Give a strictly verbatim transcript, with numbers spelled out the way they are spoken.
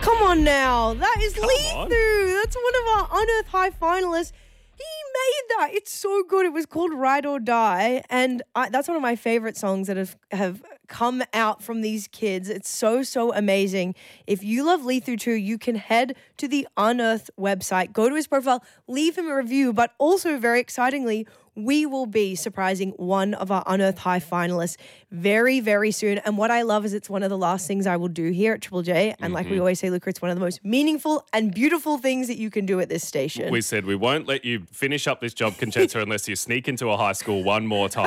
Come on now. That is Come on. Lethu. That's one of our Unearth High finalists. He made that. It's so good. It was called Ride or Die. And I, that's one of my favorite songs that have, have come out from these kids. It's so, so amazing. If you love Lethu too, you can head to the Unearth website, go to his profile, leave him a review. But also, very excitingly, we will be surprising one of our Unearth High finalists very, very soon. And what I love is it's one of the last things I will do here at Triple J. And mm-hmm. like we always say, Luca, it's one of the most meaningful and beautiful things that you can do at this station. We said we won't let you finish up this job, Conchetta, unless you sneak into a high school one more time.